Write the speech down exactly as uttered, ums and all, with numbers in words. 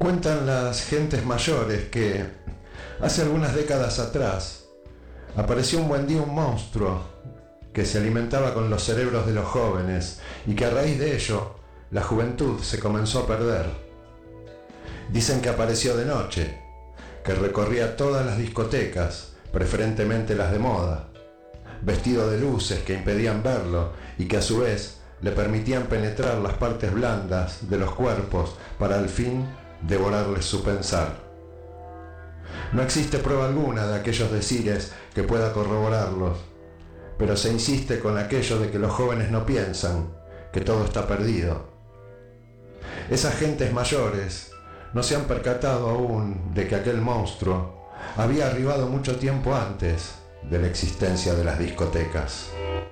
Cuentan las gentes mayores que hace algunas décadas atrás apareció un buen día un monstruo que se alimentaba con los cerebros de los jóvenes y que a raíz de ello la juventud se comenzó a perder. Dicen que apareció de noche, que recorría todas las discotecas, preferentemente las de moda, vestido de luces que impedían verlo y que a su vez le permitían penetrar las partes blandas de los cuerpos para al fin devorarles su pensar. No existe prueba alguna de aquellos decires que pueda corroborarlos, pero se insiste con aquello de que los jóvenes no piensan, que todo está perdido. Esas gentes mayores no se han percatado aún de que aquel monstruo había arribado mucho tiempo antes de la existencia de las discotecas.